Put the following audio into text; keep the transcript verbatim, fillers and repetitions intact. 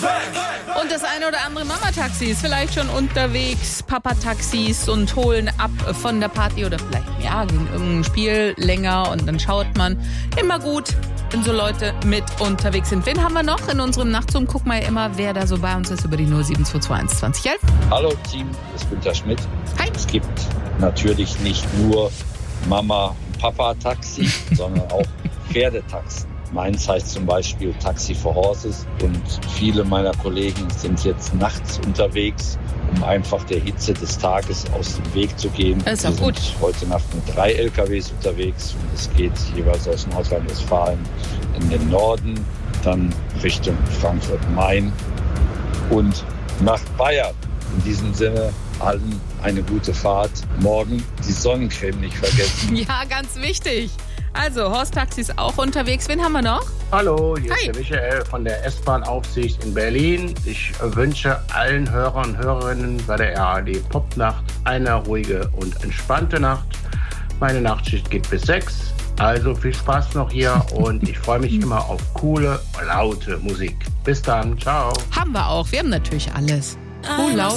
Und das eine oder andere Mama-Taxi ist vielleicht schon unterwegs, Papa-Taxis und holen ab von der Party oder vielleicht, ja, gegen irgendein Spiel länger und dann schaut man. Immer gut, wenn so Leute mit unterwegs sind. Wen haben wir noch in unserem Nachtzoom? Guck mal immer, wer da so bei uns ist über die null sieben zwei zwei eins zwanzig elf. Hallo Team, das ist Günther Schmidt. Hi. Es gibt natürlich nicht nur Mama- und Papa-Taxi, sondern auch Pferdetaxen. Meins heißt zum Beispiel Taxi for Horses und viele meiner Kollegen sind jetzt nachts unterwegs, um einfach der Hitze des Tages aus dem Weg zu gehen. Das ist auch Wir gut. sind heute Nacht mit drei L K Ws unterwegs und es geht jeweils aus Nordrhein-Westfalen in den Norden, dann Richtung Frankfurt-Main und nach Bayern. In diesem Sinne allen eine gute Fahrt. Morgen die Sonnencreme nicht vergessen. Ja, ganz wichtig. Also, Horst-Taxi ist auch unterwegs. Wen haben wir noch? Hallo, hier Hi. ist der Michael von der S-Bahn-Aufsicht in Berlin. Ich wünsche allen Hörern und Hörerinnen bei der R A D Popnacht eine ruhige und entspannte Nacht. Meine Nachtschicht geht bis sechs. Also viel Spaß noch hier und ich freue mich immer auf coole, laute Musik. Bis dann, ciao. Haben wir auch. Wir haben natürlich alles. Oh, laut.